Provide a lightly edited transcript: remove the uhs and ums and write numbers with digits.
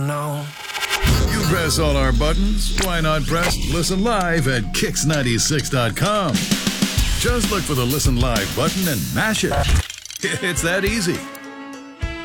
No. You press all our buttons. Why not press Listen Live at Kix96.com? Just look for the Listen Live button and mash it. It's that easy.